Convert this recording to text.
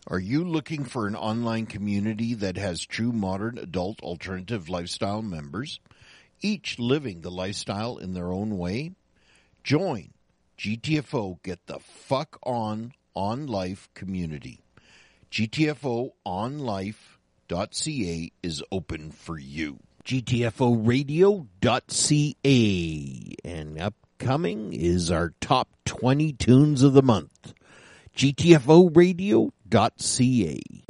Are you looking for an online community that has true modern adult alternative lifestyle members, each living the lifestyle in their own way? Join GTFO Get the Fuck On Life community. GTFOonlife.ca is open for you. GTFOradio.ca. And upcoming is our top 20 tunes of the month. GTFOradio.ca.